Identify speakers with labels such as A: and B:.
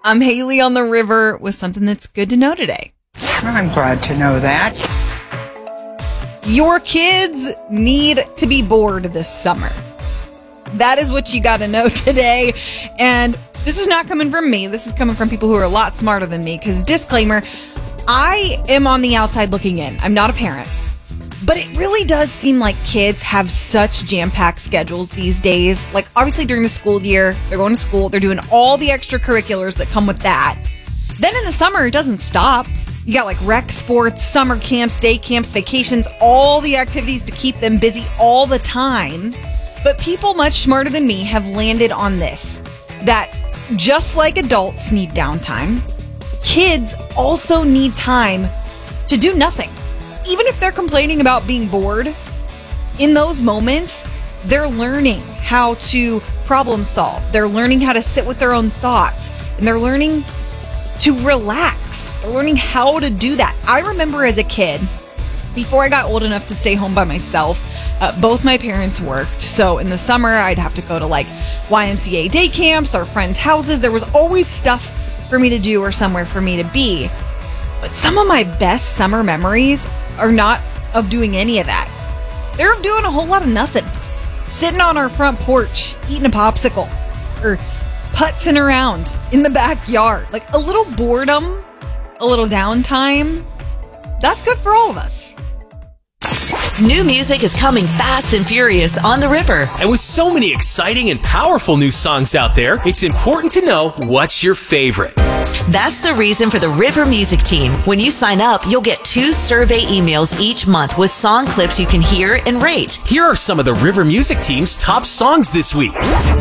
A: I'm Haley on the river with something that's good to know today.
B: I'm glad to know that.
A: Your kids need to be bored this summer. That is what you got to know today. And this is not coming from me. This is coming from people who are a lot smarter than me. Because disclaimer, I am on the outside looking in. I'm not a parent. But it really does seem like kids have such jam-packed schedules these days. Like, obviously, during the school year, they're going to school. They're doing all the extracurriculars that come with that. Then in the summer, it doesn't stop. You got, like, rec sports, summer camps, day camps, vacations, all the activities to keep them busy all the time. But people much smarter than me have landed on this, that just like adults need downtime, kids also need time to do nothing. Even if they're complaining about being bored, in those moments, they're learning how to problem solve. They're learning how to sit with their own thoughts. And they're learning to relax. They're learning how to do that. I remember as a kid, before I got old enough to stay home by myself, both my parents worked. So in the summer, I'd have to go to like YMCA day camps or friends' houses. There was always stuff for me to do or somewhere for me to be. But some of my best summer memories are not of doing any of that. They're of doing a whole lot of nothing. Sitting on our front porch, eating a popsicle, or putzing around in the backyard. Like a little boredom, a little downtime. That's good for all of us.
C: New music is coming fast and furious on the river.
D: And with so many exciting and powerful new songs out there, it's important to know what's your favorite.
C: That's the reason for the River Music Team. When you sign up, you'll get 2 survey emails each month with song clips you can hear and rate.
D: Here are some of the River Music Team's top songs this week.